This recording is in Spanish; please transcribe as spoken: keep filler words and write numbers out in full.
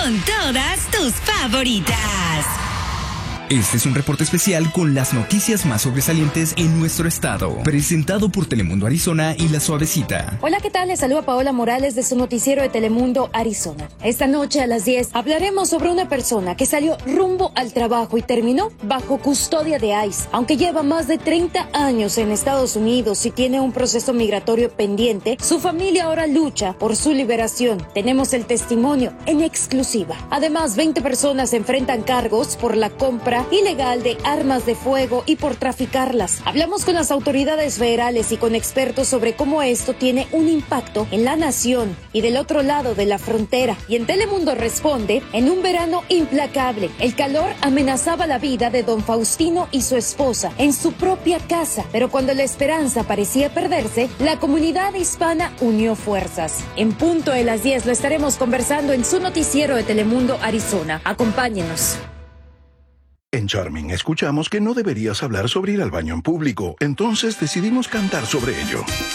con todas tus favoritas. Este es un reporte especial con las noticias más sobresalientes en nuestro estado, presentado por Telemundo Arizona y La Suavecita. Hola, ¿qué tal? Les saluda Paola Morales de su noticiero de Telemundo Arizona. Esta noche a las diez hablaremos sobre una persona que salió rumbo al trabajo y terminó bajo custodia de ICE. Aunque lleva más de treinta años en Estados Unidos y tiene un proceso migratorio pendiente, su familia ahora lucha por su liberación. Tenemos el testimonio en exclusiva. Además, veinte personas enfrentan cargos por la compra ilegal de armas de fuego y por traficarlas. Hablamos con las autoridades federales y con expertos sobre cómo esto tiene un impacto en la nación y del otro lado de la frontera. Y en Telemundo responde, en un verano implacable, el calor amenazaba la vida de don Faustino y su esposa en su propia casa, pero cuando la esperanza parecía perderse, la comunidad hispana unió fuerzas. En punto de las diez lo estaremos conversando en su noticiero de Telemundo Arizona. Acompáñenos. En Charming escuchamos que no deberías hablar sobre ir al baño en público, entonces decidimos cantar sobre ello.